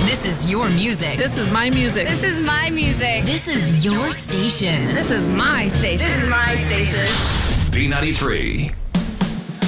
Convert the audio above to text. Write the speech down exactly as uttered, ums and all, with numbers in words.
This is your music. This is my music. This is my music. This is your station. This is my station. This is my station. B ninety-three.